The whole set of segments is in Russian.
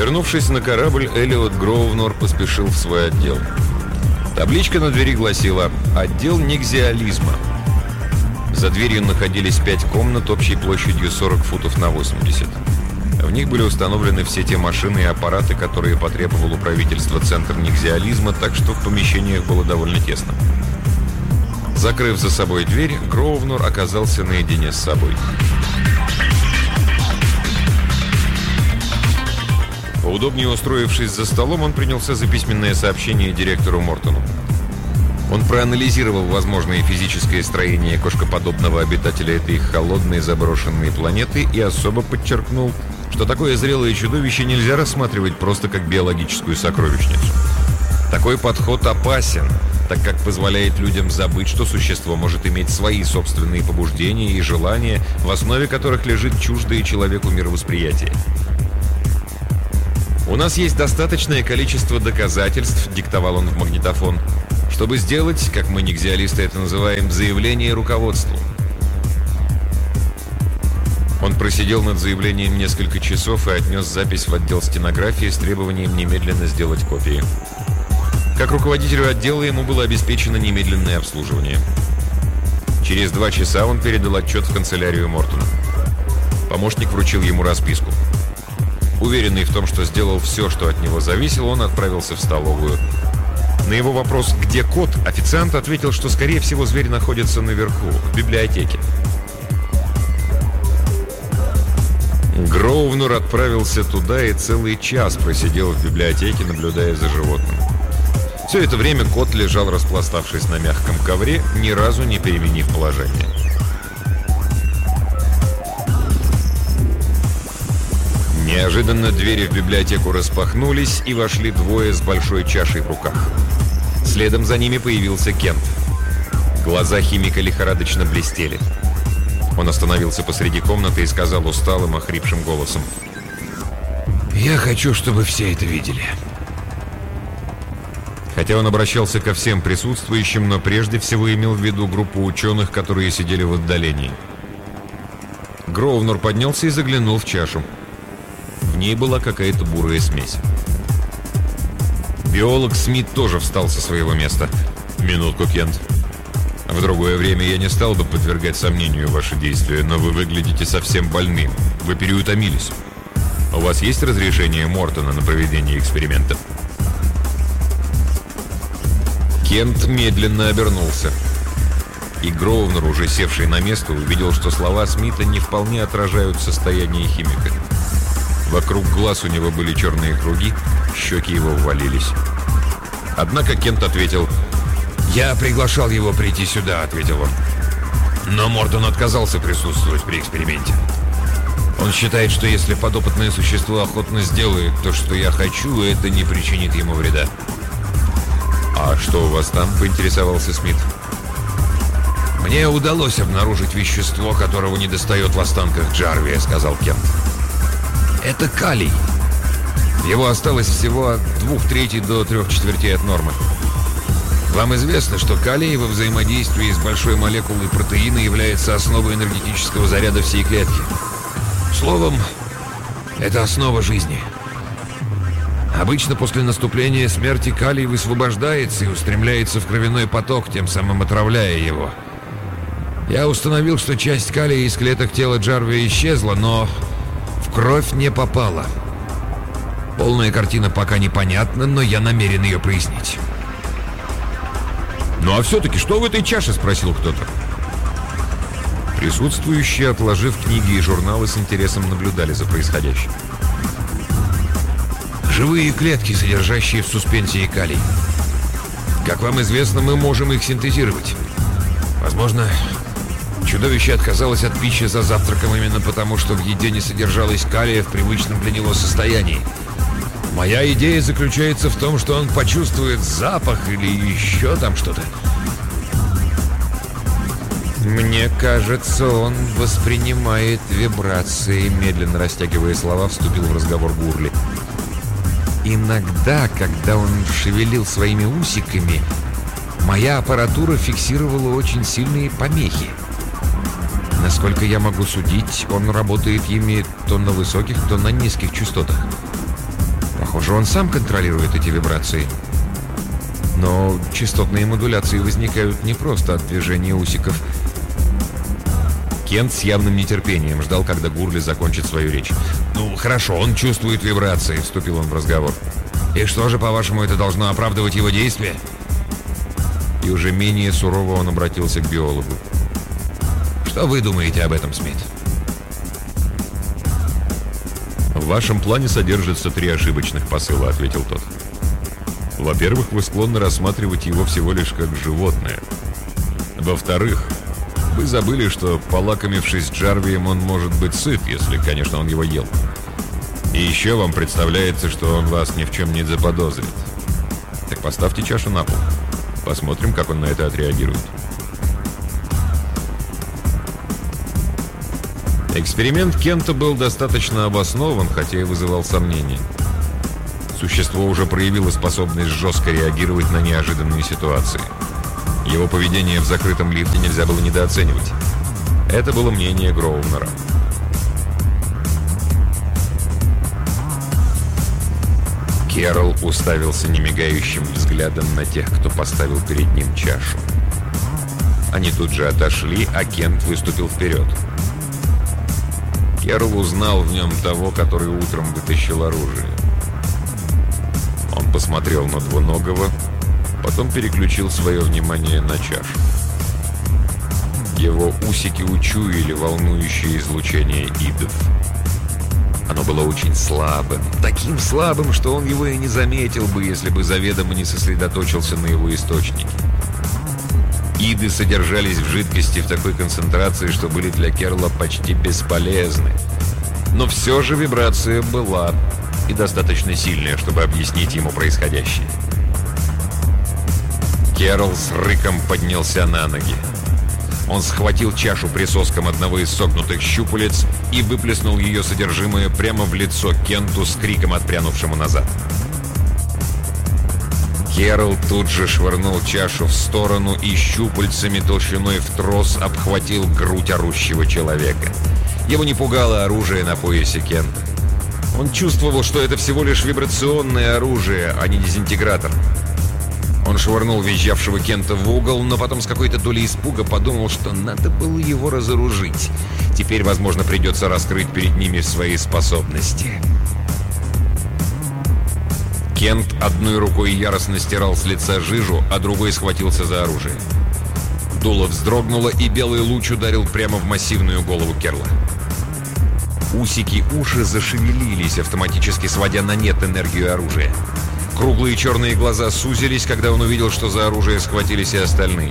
Вернувшись на корабль, Эллиот Гроувнор поспешил в свой отдел. Табличка на двери гласила «Отдел нигзиализма». За дверью находились 5 комнат общей площадью 40 футов на 80. В них были установлены все те машины и аппараты, которые потребовало правительство Центр нигзиализма, так что в помещениях было довольно тесно. Закрыв за собой дверь, Гроувнор оказался наедине с собой. Поудобнее устроившись за столом, он принялся за письменное сообщение директору Мортону. Он проанализировал возможное физическое строение кошкоподобного обитателя этой холодной заброшенной планеты и особо подчеркнул, что такое зрелое чудовище нельзя рассматривать просто как биологическую сокровищницу. Такой подход опасен, так как позволяет людям забыть, что существо может иметь свои собственные побуждения и желания, в основе которых лежит чуждое человеку мировосприятие. «У нас есть достаточное количество доказательств», — диктовал он в магнитофон, «чтобы сделать, как мы нигзиалисты это называем, заявление руководству». Он просидел над заявлением несколько часов и отнес запись в отдел стенографии с требованием немедленно сделать копии. Как руководителю отдела ему было обеспечено немедленное обслуживание. Через 2 часа он передал отчет в канцелярию Мортона. Помощник вручил ему расписку. Уверенный в том, что сделал все, что от него зависело, он отправился в столовую. На его вопрос «Где кот?», официант ответил, что, скорее всего, зверь находится наверху, в библиотеке. Гроувнор отправился туда и целый час просидел в библиотеке, наблюдая за животным. Все это время кот лежал, распластавшись на мягком ковре, ни разу не переменив положение. Неожиданно двери в библиотеку распахнулись, и вошли 2 с большой чашей в руках. Следом за ними появился Кент. Глаза химика лихорадочно блестели. Он остановился посреди комнаты и сказал усталым, охрипшим голосом: «Я хочу, чтобы все это видели». Хотя он обращался ко всем присутствующим, но прежде всего имел в виду группу ученых, которые сидели в отдалении. Гроувнор поднялся и заглянул в чашу. В ней была какая-то бурая смесь. Биолог Смит тоже встал со своего места. «Минутку, Кент. В другое время я не стал бы подвергать сомнению ваши действия, но вы выглядите совсем больным. Вы переутомились. У вас есть разрешение Мортона на проведение эксперимента?» Кент медленно обернулся. И Гроувнор, уже севший на место, увидел, что слова Смита не вполне отражают состояние химика. Вокруг глаз у него были черные круги, щеки его ввалились. Однако Кент ответил: «Я приглашал его прийти сюда», — ответил он. «Но Мортон отказался присутствовать при эксперименте. Он считает, что если подопытное существо охотно сделает то, что я хочу, это не причинит ему вреда». «А что у вас там?» — поинтересовался Смит. «Мне удалось обнаружить вещество, которого недостает в останках Джарвия», — сказал Кент. «Это калий. Его осталось всего от 2/3 до 3/4 от нормы. Вам известно, что калий во взаимодействии с большой молекулой протеина является основой энергетического заряда всей клетки. Словом, это основа жизни. Обычно после наступления смерти калий высвобождается и устремляется в кровяной поток, тем самым отравляя его. Я установил, что часть калия из клеток тела Джарвия исчезла, но в кровь не попала. Полная картина пока непонятна, но я намерен ее прояснить». «Ну а все-таки что в этой чаше?» — спросил кто-то. Присутствующие, отложив книги и журналы, с интересом наблюдали за происходящим. «Живые клетки, содержащие в суспензии калий. Как вам известно, мы можем их синтезировать. Возможно, чудовище отказалось от пищи за завтраком именно потому, что в еде не содержалось калия в привычном для него состоянии. Моя идея заключается в том, что он почувствует запах или еще там что-то. Мне кажется, он воспринимает вибрации», — медленно растягивая слова, вступил в разговор Гурли. «Иногда, когда он шевелил своими усиками, моя аппаратура фиксировала очень сильные помехи. Насколько я могу судить, он работает ими то на высоких, то на низких частотах. Похоже, он сам контролирует эти вибрации. Но частотные модуляции возникают не просто от движения усиков. Кент с явным нетерпением ждал, когда Гурли закончит свою речь. «Ну, хорошо, он чувствует вибрации», — вступил он в разговор. «И что же, по-вашему, это должно оправдывать его действия?» И уже менее сурово он обратился к биологу. «Что вы думаете об этом, Смит?» «В вашем плане содержится 3 ошибочных посыла», — ответил тот. «Во-первых, вы склонны рассматривать его всего лишь как животное. Во-вторых, вы забыли, что, полакомившись Джарвием, он может быть сыт, если, конечно, он его ел. И еще вам представляется, что он вас ни в чем не заподозрит. Так поставьте чашу на пол. Посмотрим, как он на это отреагирует». Эксперимент Кента был достаточно обоснован, хотя и вызывал сомнения. Существо уже проявило способность жестко реагировать на неожиданные ситуации. Его поведение в закрытом лифте нельзя было недооценивать. Это было мнение Гроувнера. Керрол уставился немигающим взглядом на тех, кто поставил перед ним чашу. Они тут же отошли, а Кент выступил вперед. Керрол узнал в нем того, который утром вытащил оружие. Он посмотрел на двуногого, потом переключил свое внимание на чашу. Его усики учуяли волнующее излучение идов. Оно было очень слабым, таким слабым, что он его и не заметил бы, если бы заведомо не сосредоточился на его источнике. Иды содержались в жидкости в такой концентрации, что были для Керрола почти бесполезны. Но все же вибрация была, и достаточно сильная, чтобы объяснить ему происходящее. Керрол с рыком поднялся на ноги. Он схватил чашу присоском одного из согнутых щупалец и выплеснул ее содержимое прямо в лицо Кенту с криком, отпрянувшему назад. Керрол тут же швырнул чашу в сторону и щупальцами толщиной в трос обхватил грудь орущего человека. Его не пугало оружие на поясе Кента. Он чувствовал, что это всего лишь вибрационное оружие, а не дезинтегратор. Он швырнул визжавшего Кента в угол, но потом с какой-то долей испуга подумал, что надо было его разоружить. Теперь, возможно, придется раскрыть перед ними свои способности. Кент одной рукой яростно стирал с лица жижу, а другой схватился за оружие. Дуло вздрогнуло, и белый луч ударил прямо в массивную голову Керрла. Усики уши зашевелились, автоматически сводя на нет энергию оружия. Круглые черные глаза сузились, когда он увидел, что за оружие схватились и остальные.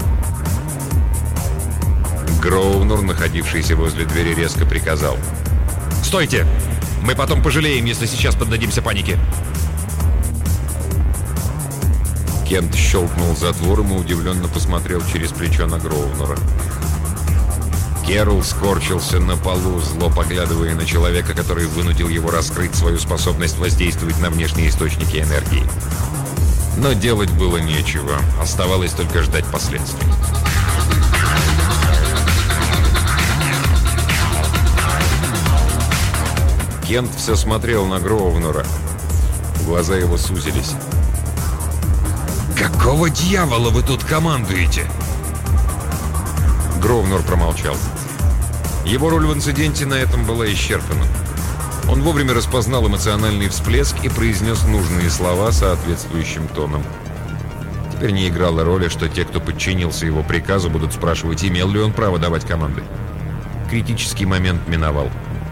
Гроувнер, находившийся возле двери, резко приказал: «Стойте! Мы потом пожалеем, если сейчас поддадимся панике!» Кент щелкнул затвором и удивленно посмотрел через плечо на Гроувнера. Керрол скорчился на полу, зло поглядывая на человека, который вынудил его раскрыть свою способность воздействовать на внешние источники энергии. Но делать было нечего, оставалось только ждать последствий. Кент все смотрел на Гроувнера. Глаза его сузились. «Какого дьявола вы тут командуете?» Гроувнер промолчал. Его роль в инциденте на этом была исчерпана. Он вовремя распознал эмоциональный всплеск и произнес нужные слова соответствующим тоном. Теперь не играло роли, что те, кто подчинился его приказу, будут спрашивать, имел ли он право давать команды. Критический момент миновал.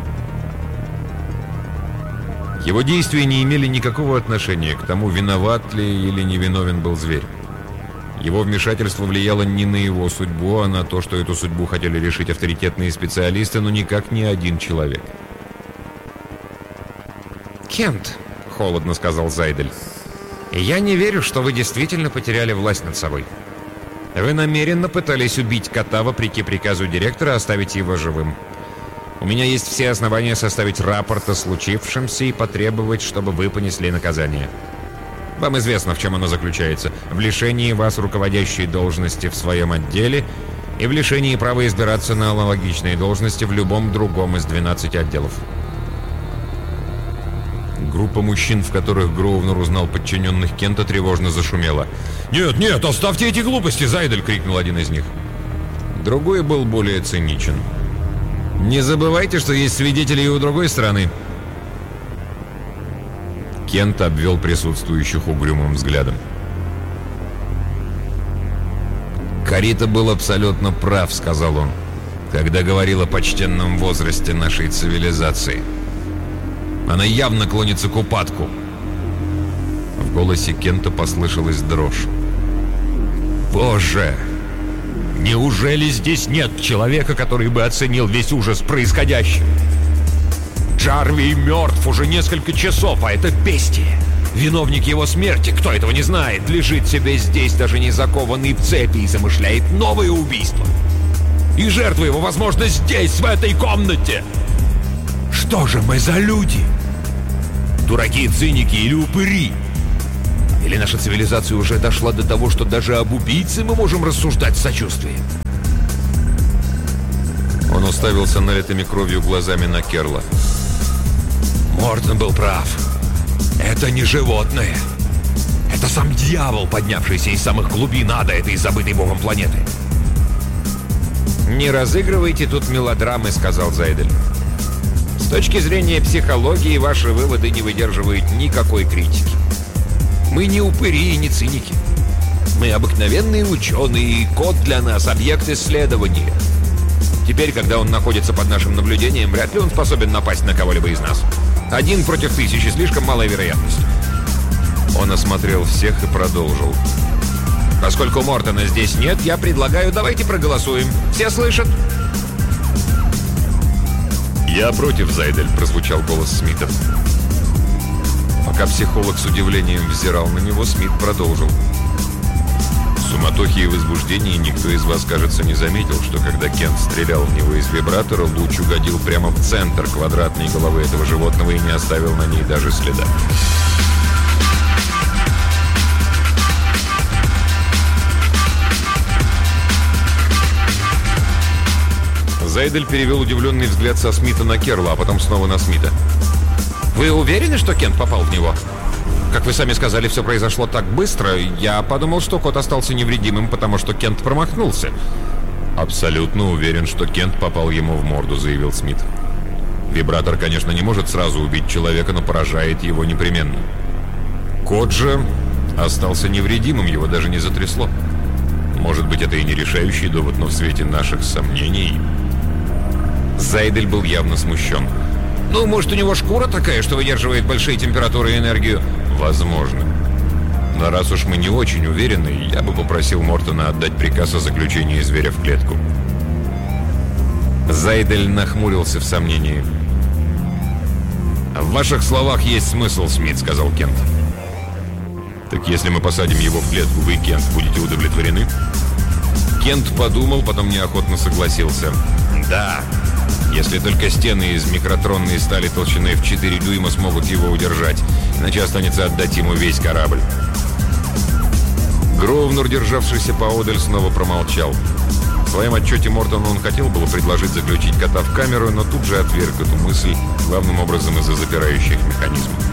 Его действия не имели никакого отношения к тому, виноват ли или невиновен был зверь. Его вмешательство влияло не на его судьбу, а на то, что эту судьбу хотели решить авторитетные специалисты, но никак не один человек. «Кент», — холодно сказал Зайдель, — «я не верю, что вы действительно потеряли власть над собой. Вы намеренно пытались убить кота вопреки приказу директора оставить его живым. У меня есть все основания составить рапорт о случившемся и потребовать, чтобы вы понесли наказание. Вам известно, в чем оно заключается. В лишении вас руководящей должности в своем отделе и в лишении права избираться на аналогичные должности в любом другом из 12 отделов». Группа мужчин, в которых Гроувнер узнал подчиненных Кента, тревожно зашумела. «Нет, нет, оставьте эти глупости, Зайдель!» — крикнул один из них. Другой был более циничен. «Не забывайте, что есть свидетели и у другой стороны». Кент обвел присутствующих угрюмым взглядом. «Карита был абсолютно прав», — сказал он, когда говорил о почтенном возрасте нашей цивилизации. Она явно клонится к упадку. В голосе Кента послышалась дрожь. «Боже! Неужели здесь нет человека, который бы оценил весь ужас происходящего? Джарви мертв уже несколько часов, а это бестия. Виновник его смерти, кто этого не знает, лежит себе здесь, даже не закованный в цепи, и замышляет новое убийство. И жертва его, возможно, здесь, в этой комнате. Что же мы за люди? Дураки, циники или упыри? Или наша цивилизация уже дошла до того, что даже об убийце мы можем рассуждать с сочувствием?» Он уставился налитыми кровью глазами на Керла. «Мортон был прав. Это не животное. Это сам дьявол, поднявшийся из самых глубин ада этой забытой богом планеты». «Не разыгрывайте тут мелодрамы», — сказал Зайдель. «С точки зрения психологии ваши выводы не выдерживают никакой критики. Мы не упыри и не циники. Мы обыкновенные ученые, и кот для нас — объект исследования. Теперь, когда он находится под нашим наблюдением, вряд ли он способен напасть на кого-либо из нас. 1 против 1000 — слишком малая вероятность». Он осмотрел всех и продолжил. «Поскольку Мортона здесь нет, я предлагаю, давайте проголосуем. Все слышат?» «Я против, Зайдель», — прозвучал голос Смита. Пока психолог с удивлением взирал на него, Смит продолжил. «В суматохе и возбуждении никто из вас, кажется, не заметил, что когда Кент стрелял в него из вибратора, луч угодил прямо в центр квадратной головы этого животного и не оставил на ней даже следа». Зайдель перевел удивленный взгляд со Смита на Керла, а потом снова на Смита. «Вы уверены, что Кент попал в него? Как вы сами сказали, все произошло так быстро. Я подумал, что кот остался невредимым, потому что Кент промахнулся». «Абсолютно уверен, что Кент попал ему в морду», — заявил Смит. «Вибратор, конечно, не может сразу убить человека, но поражает его непременно. Кот же остался невредимым, его даже не затрясло. Может быть, это и не решающий довод, но в свете наших сомнений...» Зайдель был явно смущен. «Ну, может, у него шкура такая, что выдерживает большие температуры и энергию?» «Возможно. Но раз уж мы не очень уверены, я бы попросил Мортона отдать приказ о заключении зверя в клетку». Зайдель нахмурился в сомнении. «В ваших словах есть смысл, Смит», — сказал Кент. «Так если мы посадим его в клетку, вы, Кент, будете удовлетворены?» Кент подумал, потом неохотно согласился. «Да, если только стены из микротронной стали толщиной в 4 дюйма смогут его удержать, иначе останется отдать ему весь корабль». Гроувнер, державшийся поодаль, снова промолчал. В своем отчете Мортону он хотел было предложить заключить кота в камеру, но тут же отверг эту мысль, главным образом из-за запирающих механизмов.